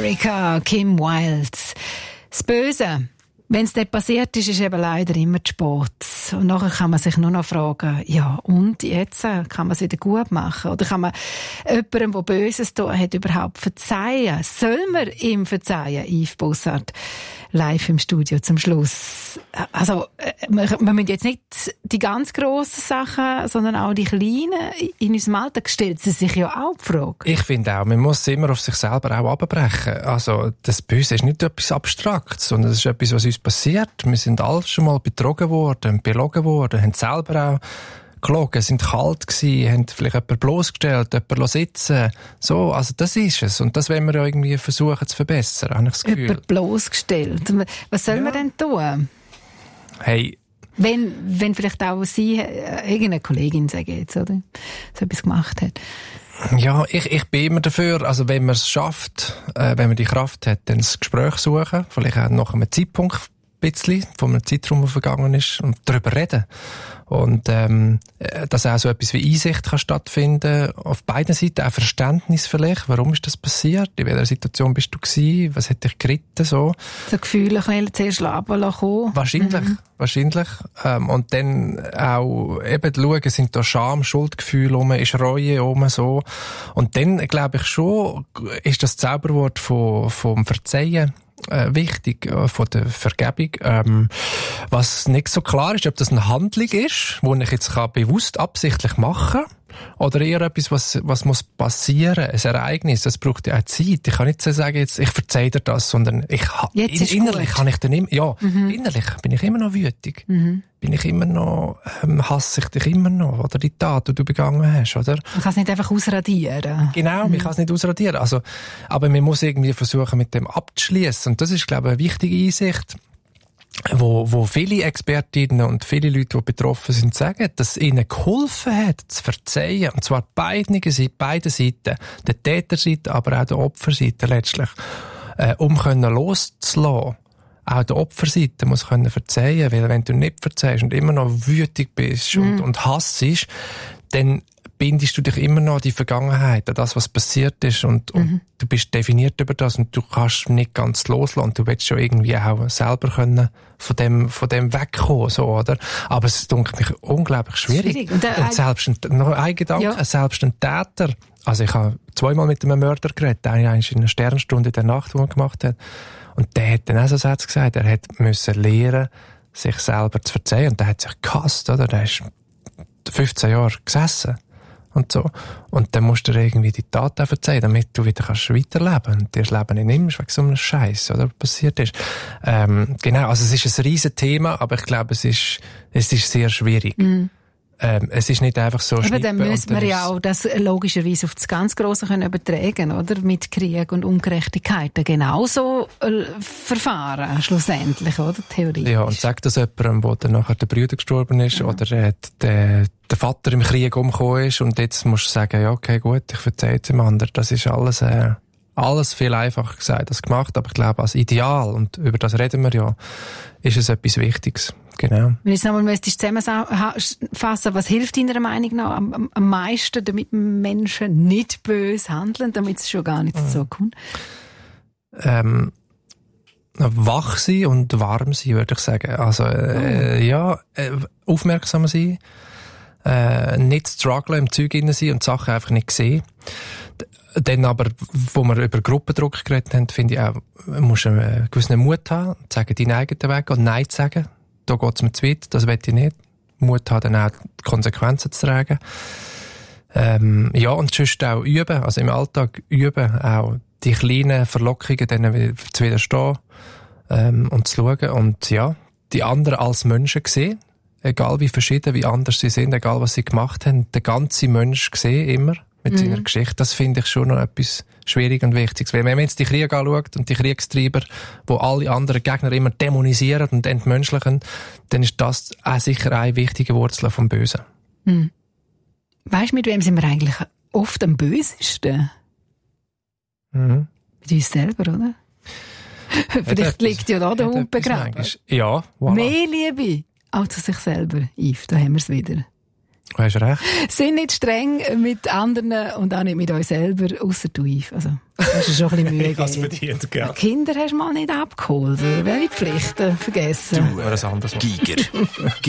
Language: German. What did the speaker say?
America, Kim Wilde. Das Böse, wenn es dort passiert ist eben leider immer zu spät. Und nachher kann man sich nur noch fragen, ja, und jetzt kann man es wieder gut machen? Oder kann man jemandem, der Böses getan hat, überhaupt verzeihen? Soll man ihm verzeihen? Yves Bossard, live im Studio zum Schluss. Also, wir müssen jetzt nicht die ganz grossen Sachen, sondern auch die kleinen. In unserem Alltag stellt sie sich ja auch die Frage. Ich finde auch, man muss immer auf sich selber auch abbrechen. Also, das Böse ist nicht etwas Abstraktes, sondern es ist etwas, was uns passiert. Wir sind alle schon mal betrogen worden, belogen worden, haben selber auch gelogen, sind kalt gewesen, haben vielleicht jemanden bloßgestellt, jemanden sitzen. So, also das ist es. Und das wollen wir ja irgendwie versuchen zu verbessern, habe ich das Gefühl. Jemanden bloßgestellt. Was soll man denn tun? Hey. Wenn vielleicht auch Sie, irgendeine Kollegin, sagen jetzt, oder? So etwas gemacht hat. Ja, ich bin immer dafür, also wenn man es schafft, wenn man die Kraft hat, dann das Gespräch suchen, vielleicht auch nach einem Zeitpunkt ein bisschen, von einem Zeitraum, der vergangen ist, und darüber reden. Und dass auch so etwas wie Einsicht kann stattfinden, auf beiden Seiten, auch Verständnis vielleicht, warum ist das passiert, in welcher Situation bist du gewesen, was hat dich geritten, so. So Gefühle zuerst lassen lassen. Wahrscheinlich. Und dann auch eben schauen, sind da Scham, Schuldgefühle rum, ist Reue rum, so. Und dann, glaube ich schon, ist das Zauberwort vom Verzeihen wichtig, von der Vergebung. Was nicht so klar ist, ob das eine Handlung ist, die ich jetzt bewusst absichtlich machen kann, oder eher etwas, was muss passieren, ein Ereignis, das braucht ja auch Zeit. Ich kann nicht so sagen, jetzt, ich verzeihe dir das, sondern innerlich kann ich dann innerlich bin ich immer noch wütig. Bin ich immer noch, hasse ich dich immer noch, oder die Tat, die du begangen hast, oder? Man kann es nicht einfach ausradieren. Genau, man kann es nicht ausradieren. Also, aber man muss irgendwie versuchen, mit dem abzuschließen. Und das ist, glaube ich, eine wichtige Einsicht, wo viele Expertinnen und viele Leute, die betroffen sind, sagen, dass es ihnen geholfen hat, zu verzeihen. Und zwar beiden Seiten. Der Täterseite, aber auch der Opferseite letztlich. Um loszulassen. Auch der Opferseite muss können verzeihen, weil wenn du nicht verzeihst und immer noch wütig bist und hassest, dann bindest du dich immer noch an die Vergangenheit, an das, was passiert ist, und du bist definiert über das und du kannst nicht ganz loslassen. Du willst schon irgendwie auch selber können von dem wegkommen, so, oder? Aber es dunkelt mich unglaublich schwierig. Und selbst noch ein Gedanke, selbst ein Täter, also ich habe 2-mal mit einem Mörder geredet, einer in einer Sternstunde in der Nacht, die er gemacht hat, und der hat dann auch so einen Satz gesagt, er musste lernen, sich selber zu verzeihen, und der hat sich gehasst, oder? Der ist 15 Jahre gesessen. Und so. Und dann musst du dir irgendwie die Tat auch verzeihen, damit du wieder weiterleben kannst und dir das Leben nicht nimmst, wegen so einem Scheiß, oder, was passiert ist. Genau, also es ist ein riesen Thema, aber ich glaube, es ist sehr schwierig. Es ist nicht einfach so schnippen. Aber dann müssen wir ja auch das logischerweise auf das ganz Grosse können übertragen, oder? Mit Krieg und Ungerechtigkeiten genauso verfahren, schlussendlich, oder? Theoretisch. Ja, und sag das jemandem, wo dann nachher der Bruder gestorben ist, oder der Vater im Krieg umgekommen ist, und jetzt musst du sagen, ja, okay, gut, ich verzeihe dem anderen. Das ist alles viel einfacher gesagt als gemacht, aber ich glaube, als Ideal, und über das reden wir ja, ist es etwas Wichtiges. Genau. Wenn jetzt nochmal zusammenfassen, was hilft deiner Meinung nach am meisten, damit Menschen nicht böse handeln, damit es schon gar nicht so kommt? Wach sein und warm sein, würde ich sagen. Also, aufmerksam sein, nicht strugglen, im Zeug hinein sein und die Sachen einfach nicht sehen. Dann aber, wo wir über Gruppendruck geredet haben, finde ich auch, man muss einen gewissen Mut haben, sagen, deinen eigenen Weg und Nein zu sagen. Da geht's mir zu weit, das will ich nicht. Mut haben, dann auch die Konsequenzen zu tragen. Und sonst auch üben, also im Alltag üben, auch die kleinen Verlockungen denen zu widerstehen, und zu schauen. Und ja, die anderen als Menschen sehen, egal wie verschieden, wie anders sie sind, egal was sie gemacht haben, der ganze Mensch sehen immer mit seiner Geschichte. Das finde ich schon noch etwas schwierig und Wichtiges. Weil wenn man jetzt die Kriege anschaut und die Kriegstreiber, wo alle anderen Gegner immer dämonisieren und entmenschlichen, dann ist das auch sicher eine wichtige Wurzel vom Bösen. Weisst du, mit wem sind wir eigentlich oft am bösesten? Mit uns selber, oder? Vielleicht liegt ja da der Hund begraben. Ja, voilà. Mehr Liebe auch zu sich selber, Yves, da haben wir es wieder. Du hast recht. Sind nicht streng mit anderen und auch nicht mit euch selber, ausser du, Yves. Also, hast du schon ein bisschen Mühe Ich habe es gegeben. verdient, gell? Kinder hast du mal nicht abgeholt. Welche Pflichten vergessen? Oder ein anderes Mal. Giger.